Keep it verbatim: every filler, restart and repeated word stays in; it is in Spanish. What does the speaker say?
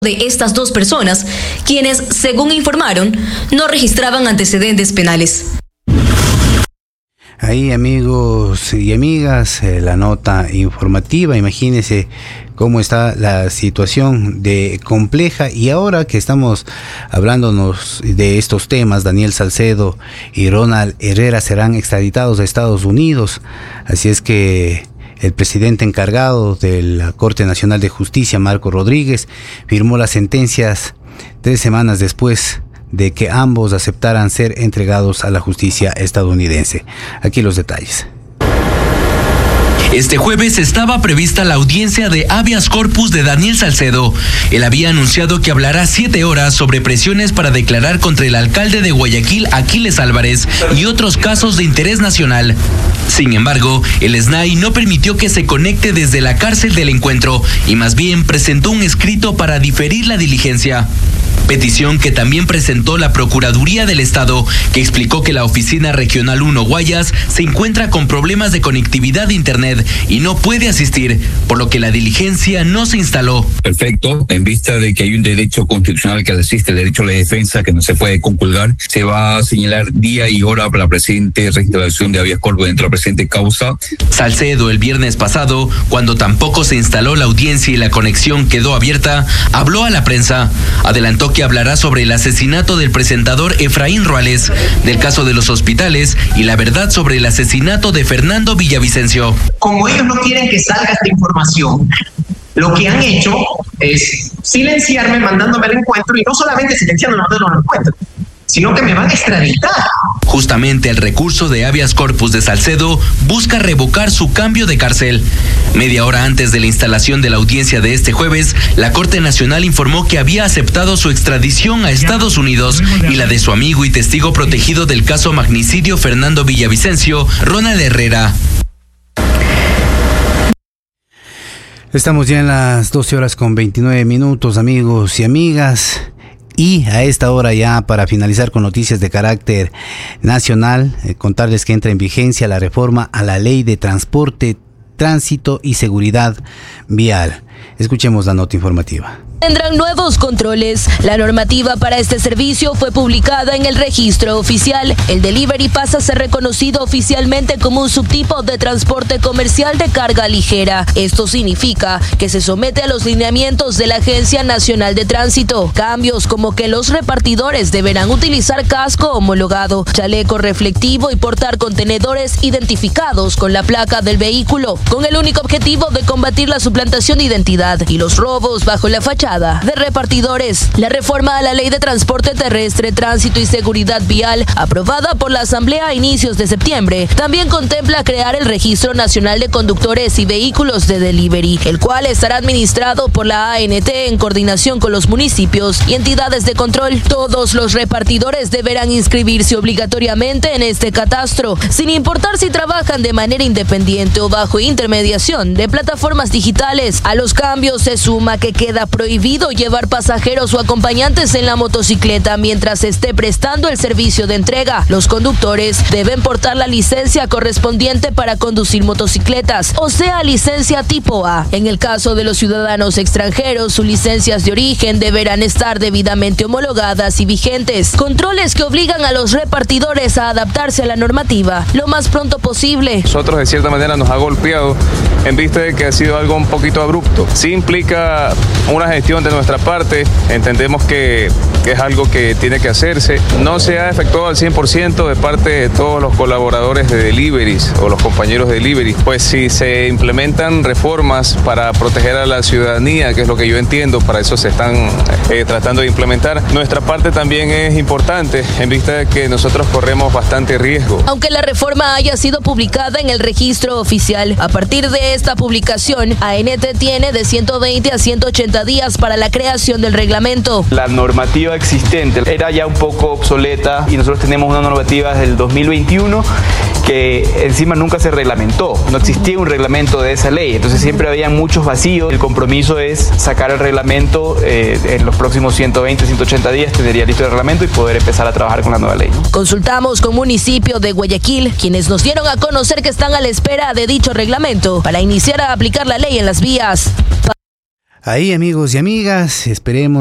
de estas dos personas, quienes, según informaron, no registraban antecedentes penales. Ahí, amigos y amigas, eh, la nota informativa. Imagínense cómo está la situación de compleja, y ahora que estamos hablándonos de estos temas, Daniel Salcedo y Ronald Herrera serán extraditados a Estados Unidos. Así es que el presidente encargado de la Corte Nacional de Justicia, Marco Rodríguez, firmó las sentencias tres semanas después de que ambos aceptaran ser entregados a la justicia estadounidense. Aquí los detalles. Este jueves estaba prevista la audiencia de habeas corpus de Daniel Salcedo. Él había anunciado que hablará siete horas sobre presiones para declarar contra el alcalde de Guayaquil, Aquiles Álvarez, y otros casos de interés nacional. Sin embargo, el S N A I no permitió que se conecte desde la cárcel del encuentro y más bien presentó un escrito para diferir la diligencia. Petición que también presentó la Procuraduría del Estado, que explicó que la Oficina Regional uno Guayas se encuentra con problemas de conectividad de Internet y no puede asistir, por lo que la diligencia no se instaló. Perfecto, en vista de que hay un derecho constitucional que asiste, el derecho a la defensa, que no se puede conculgar, se va a señalar día y hora para la presente reiteración de habeas corpus dentro de la presente causa. Salcedo, el viernes pasado, cuando tampoco se instaló la audiencia y la conexión quedó abierta, habló a la prensa. Adelantó que hablará sobre el asesinato del presentador Efraín Ruales, del caso de los hospitales y la verdad sobre el asesinato de Fernando Villavicencio. Como ellos no quieren que salga esta información, lo que han hecho es silenciarme mandándome al encuentro, y no solamente silenciándome mandándome al encuentro, sino que me van a extraditar. Justamente el recurso de habeas corpus de Salcedo busca revocar su cambio de cárcel. Media hora antes de la instalación de la audiencia de este jueves, la Corte Nacional informó que había aceptado su extradición a Estados Unidos y la de su amigo y testigo protegido del caso magnicidio Fernando Villavicencio, Ronald Herrera. Estamos ya en las doce horas con veintinueve minutos, amigos y amigas. Y a esta hora, ya para finalizar con noticias de carácter nacional, eh, contarles que entra en vigencia la reforma a la Ley de Transporte, Tránsito y Seguridad Vial. Escuchemos la nota informativa. Tendrán nuevos controles. La normativa para este servicio fue publicada en el registro oficial. El delivery pasa a ser reconocido oficialmente como un subtipo de transporte comercial de carga ligera. Esto significa que se somete a los lineamientos de la Agencia Nacional de Tránsito. Cambios como que los repartidores deberán utilizar casco homologado, chaleco reflectivo y portar contenedores identificados con la placa del vehículo, con el único objetivo de combatir la suplantación de identidad y los robos bajo la fachada de repartidores. La reforma a la Ley de Transporte Terrestre, Tránsito y Seguridad Vial, aprobada por la Asamblea a inicios de septiembre, también contempla crear el Registro Nacional de Conductores y Vehículos de Delivery, el cual estará administrado por la A N T en coordinación con los municipios y entidades de control. Todos los repartidores deberán inscribirse obligatoriamente en este catastro, sin importar si trabajan de manera independiente o bajo intermediación de plataformas digitales. A los cambios se suma que queda prohibido llevar pasajeros o acompañantes en la motocicleta mientras se esté prestando el servicio de entrega. Los conductores deben portar la licencia correspondiente para conducir motocicletas, o sea, licencia tipo A. En el caso de los ciudadanos extranjeros, sus licencias de origen deberán estar debidamente homologadas y vigentes. Controles que obligan a los repartidores a adaptarse a la normativa lo más pronto posible. Nosotros de cierta manera nos ha golpeado en vista de que ha sido algo un poquito abrupto. Sí implica una gestión de nuestra parte, entendemos que, que es algo que tiene que hacerse. No se ha efectuado al cien por ciento de parte de todos los colaboradores de deliveries o los compañeros de delivery. Pues si se implementan reformas para proteger a la ciudadanía, que es lo que yo entiendo, para eso se están eh, tratando de implementar, nuestra parte también es importante en vista de que nosotros corremos bastante riesgo. Aunque la reforma haya sido publicada en el registro oficial, a partir de esta publicación, A N T tiene de ciento veinte a ciento ochenta días para la creación del reglamento. La normativa existente era ya un poco obsoleta y nosotros tenemos una normativa desde el dos mil veintiuno que encima nunca se reglamentó. No existía un reglamento de esa ley, entonces siempre había muchos vacíos. El compromiso es sacar el reglamento eh, en los próximos ciento veinte, ciento ochenta días, tendría listo el reglamento y poder empezar a trabajar con la nueva ley. Consultamos con municipio de Guayaquil, quienes nos dieron a conocer que están a la espera de dicho reglamento para iniciar a aplicar la ley en las vías. Ahí, amigos y amigas, esperemos